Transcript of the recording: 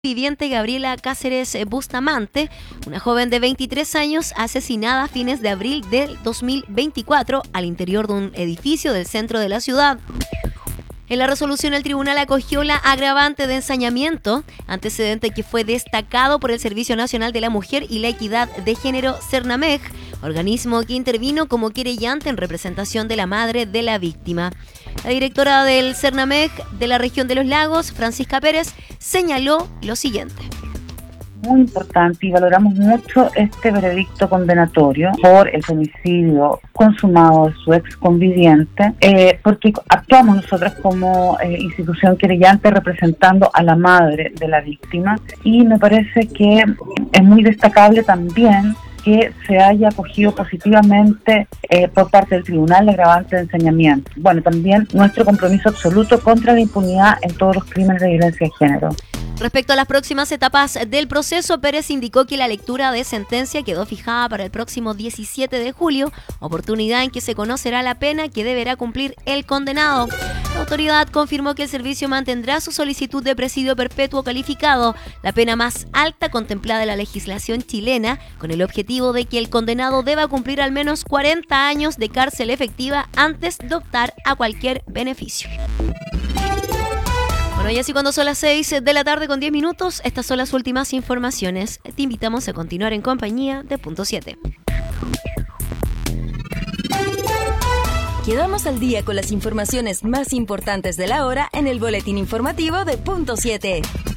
Viviente Gabriela Cáceres Bustamante, una joven de 23 años asesinada a fines de abril del 2024 al interior de un edificio del centro de la ciudad. En la resolución, el tribunal acogió la agravante de ensañamiento, antecedente que fue destacado por el Servicio Nacional de la Mujer y la Equidad de Género, Cernamej, organismo que intervino como querellante en representación de la madre de la víctima. La directora del Cernamej de la región de Los Lagos, Francisca Pérez, señaló lo siguiente. Muy importante, y valoramos mucho este veredicto condenatorio por el femicidio consumado de su ex conviviente, porque actuamos nosotros como institución querellante representando a la madre de la víctima, y me parece que es muy destacable también que se haya acogido positivamente por parte del tribunal la agravante de ensañamiento. Bueno, también nuestro compromiso absoluto contra la impunidad en todos los crímenes de violencia de género. Respecto a las próximas etapas del proceso, Pérez indicó que la lectura de sentencia quedó fijada para el próximo 17 de julio, oportunidad en que se conocerá la pena que deberá cumplir el condenado. La autoridad confirmó que el servicio mantendrá su solicitud de presidio perpetuo calificado, la pena más alta contemplada en la legislación chilena, con el objetivo de que el condenado deba cumplir al menos 40 años de cárcel efectiva antes de optar a cualquier beneficio. Bueno, y así cuando son las 6 de la tarde con 10 minutos, estas son las últimas informaciones. Te invitamos a continuar en compañía de Punto 7. Quedamos al día con las informaciones más importantes de la hora en el boletín informativo de Punto 7.